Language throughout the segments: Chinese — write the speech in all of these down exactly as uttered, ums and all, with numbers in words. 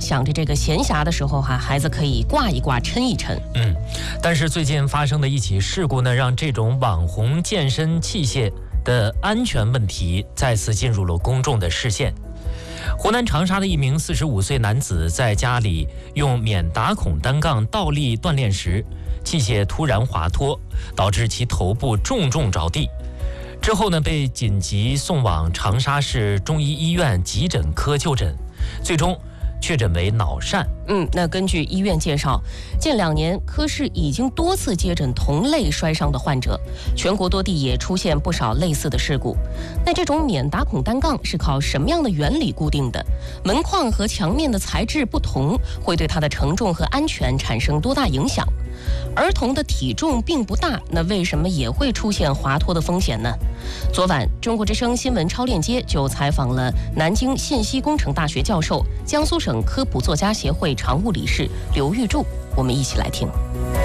想着这个闲暇的时候哈、啊，孩子可以挂一挂、抻一抻。 嗯，但是最近发生的一起事故呢，让这种网红健身器械的安全问题再次进入了公众的视线。湖南长沙的一名四十五岁男子在家里用免打孔单杠倒立锻炼时，器械突然滑脱，导致其头部重重着地。之后呢，被紧急送往长沙市中医医院急诊科就诊，最终确诊为脑疝。 嗯，那根据医院介绍，近两年科室已经多次接诊同类摔伤的患者，全国多地也出现不少类似的事故。那这种免打孔单杠是靠什么样的原理固定的？门框和墙面的材质不同，会对它的承重和安全产生多大影响？儿童的体重并不大，那为什么也会出现滑脱的风险呢？昨晚，中国之声新闻超链接就采访了南京信息工程大学教授、江苏省科普作家协会常务理事刘玉柱，我们一起来听。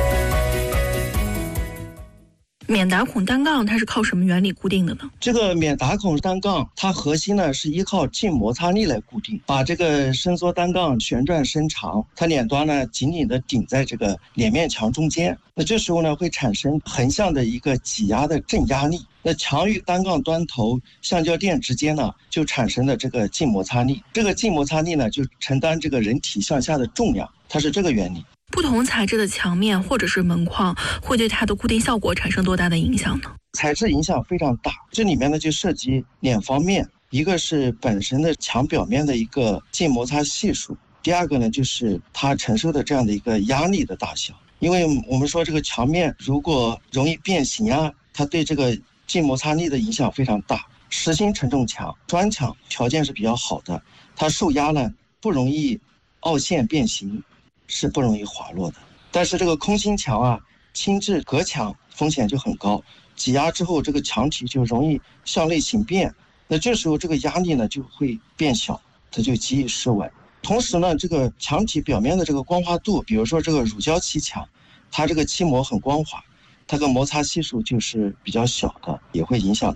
免打孔单杠它是靠什么原理固定的呢？ 这个免打孔单杠，它核心呢是依靠静摩擦力来固定，把这个伸缩单杠旋转伸长，它脸端呢紧紧的顶在这个脸面墙中间。那这时候呢会产生横向的一个挤压的正压力，那墙与单杠端头橡胶垫之间呢就产生了这个静摩擦力，这个静摩擦力呢就承担这个人体向下的重量，它是这个原理。 不同材质的墙面或者是门框会对它的固定效果产生多大的影响呢？ 材质影响非常大，这里面呢就涉及两方面，一个是本身的墙表面的一个静摩擦系数，第二个呢就是它承受的这样的一个压力的大小。因为我们说这个墙面如果容易变形啊，它对这个静摩擦力的影响非常大。实心承重墙、砖墙条件是比较好的，它受压呢不容易凹陷变形，是不容易滑落的。但是这个空心墙啊、轻质隔墙风险就很高，挤压之后这个墙体就容易向内形变，那这时候这个压力呢就会变小，它就极易失稳。同时呢，这个墙体表面的这个光滑度，比如说这个乳胶漆墙，它这个漆膜很光滑，它的摩擦系数就是比较小的，也会影响